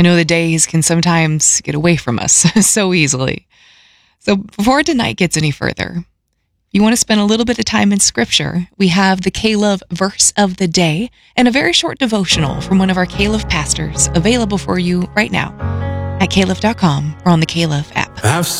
I know the days can sometimes get away from us so easily. So before tonight gets any further, if you want to spend a little bit of time in Scripture, we have the K-Love Verse of the Day and a very short devotional from one of our K-Love pastors available for you right now at klove.com or on the K-Love app. I've